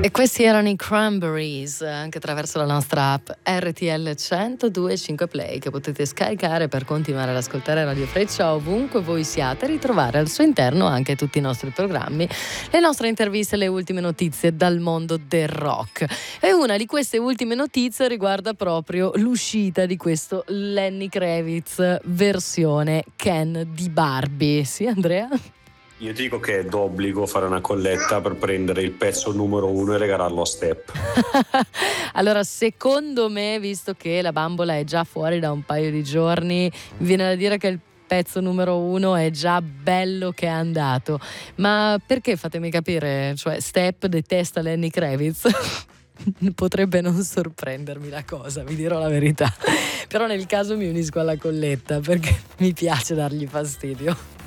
E questi erano i Cranberries, anche attraverso la nostra app RTL 102.5 Play, che potete scaricare per continuare ad ascoltare Radio Freccia ovunque voi siate, ritrovare al suo interno anche tutti i nostri programmi, le nostre interviste, le ultime notizie dal mondo del rock. E una di queste ultime notizie riguarda proprio l'uscita di questo Lenny Kravitz versione Ken di Barbie. Sì, Andrea? Io ti dico che è d'obbligo fare una colletta per prendere il pezzo numero 1 e regalarlo a Step. Allora, secondo me, visto che la bambola è già fuori da un paio di giorni, mi viene da dire che il pezzo numero 1 è già bello che è andato. Ma perché, fatemi capire, cioè Step detesta Lenny Kravitz? Potrebbe non sorprendermi la cosa, vi dirò la verità. Però nel caso mi unisco alla colletta perché mi piace dargli fastidio.